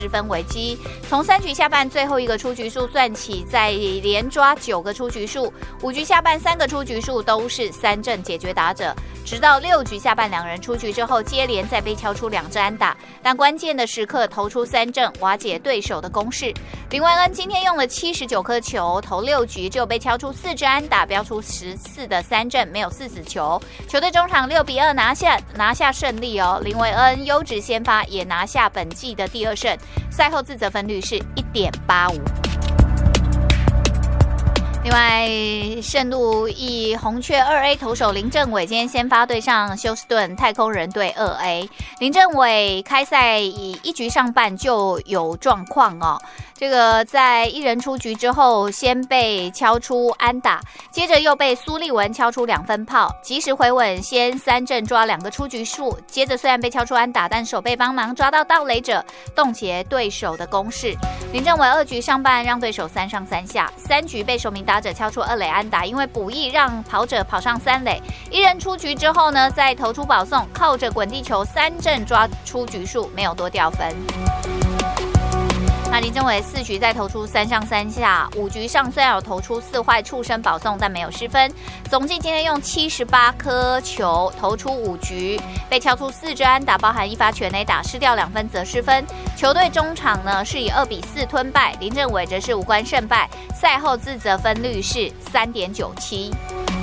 分为基，从3局下半最后一个出局数算起，再连抓9个出局数，5局下半3个出局数都是3振解决打者，直到6局下半2人出局之后，接连再被敲出2支安打，但关键的时刻投出3振，瓦解对手的攻势。林文恩今天用了79颗球，投6局只有被敲出4支安打，标出14的3振，没有4死球。球队中场6-2拿下胜利哦。林文恩优质先发，也拿下本季的第2胜。赛后自责分率是 1.85。另外，圣路易红雀2A 投手林政伟今天先发对上休斯顿太空人队2A。林政伟开赛以1局上半就有状况哦。这个在1人出局之后，先被敲出安打，接着又被苏利文敲出2分炮，及时回稳，先3振抓2个出局数。接着虽然被敲出安打，但手背帮忙抓到盗垒者，冻结对手的攻势。林政伟2局上半让对手3上3下，3局被首名打者敲出2垒安打，因为补役让跑者跑上3垒。1人出局之后呢，再投出保送，靠着滚地球3振抓出局数，没有多掉分。那林政伟4局再投出3上3下，5局上虽然有投出4坏触身保送，但没有失分。总计今天用78颗球投出5局，被敲出4支安打，包含1发全垒打，失掉2分则失分。球队中场呢是以2-4吞败，林政伟则是无关胜败。赛后自责分率是 3.97。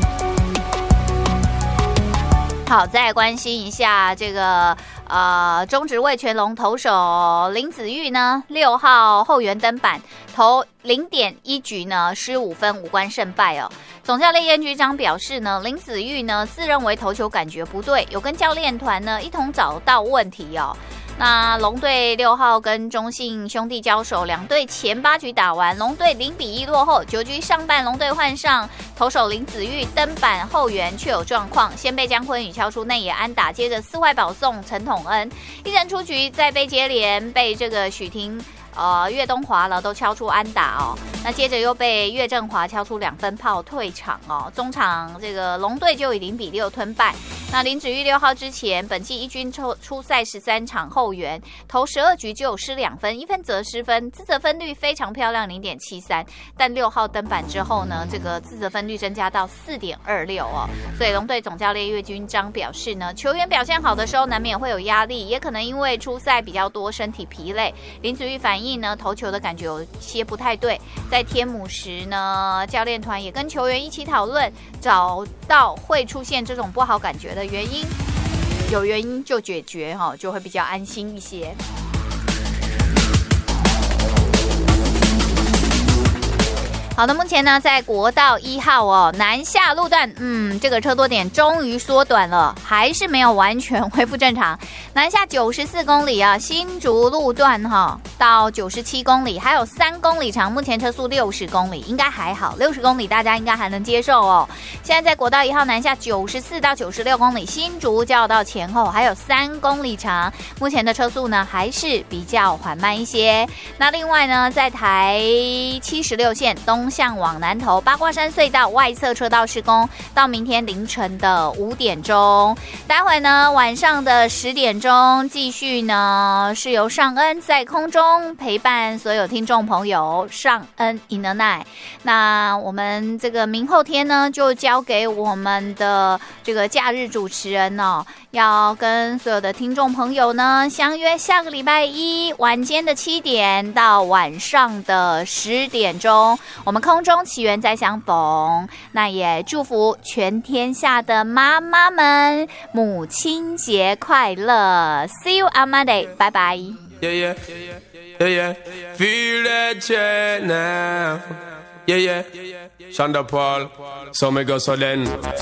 好，再来关心一下这个中职味全龙投手林子玉呢，6号后援登板，投0.1局呢失5分，无关胜败哦。总教练燕局长表示呢，林子玉呢自认为投球感觉不对，有跟教练团呢一同找到问题哦。那龙队6号跟中信兄弟交手，2队前8局打完，龙队0-1落后。9局上半，龙队换上投手林子玉登板后援，却有状况，先被江坤宇敲出内野安打，接着4坏保送陈统恩1人出局，再被接连被这个许霆岳东华了都敲出安打哦。那接着又被岳振华敲出2分炮退场哦。中场这个龙队就以0-6吞败。那林子玉6号之前，本季1军出赛13场后援，投12局就有失2分，1分则失分，自责分率非常漂亮 0.73。但6号登板之后呢，这个自责分率增加到 4.26 哦。所以龙队总教练岳军章表示呢，球员表现好的时候难免会有压力，也可能因为出赛比较多，身体疲累。林子玉反映呢，投球的感觉有些不太对。在天母时呢，教练团也跟球员一起讨论，找到会出现这种不好感觉的原因，有原因就解决哈，就会比较安心一些。好的，目前呢，在国道1号哦，南下路段，这个车多点终于缩短了，还是没有完全恢复正常。南下94公里啊，新竹路段到97公里，还有3公里长，目前车速60公里，应该还好，60公里大家应该还能接受哦。现在在国道1号南下94到96公里，新竹交流道前后还有3公里长，目前的车速呢还是比较缓慢一些。那另外呢，在台76线东向往南投八卦山隧道外侧车道施工，到明天凌晨的5点钟。待会呢，晚上的10点钟继续呢，是由尚恩在空中陪伴所有听众朋友。尚恩 in the night。那我们这个明后天呢，就交给我们的这个假日主持人哦，要跟所有的听众朋友呢相约下个礼拜一晚间的7点到晚上的10点钟，我们空中奇缘再相逢。那也祝福全天下的妈妈们母亲节快乐 See you on Monday， 拜拜。 Yeah, feel that check now. Yeah, Shonda Paul, so me go so then.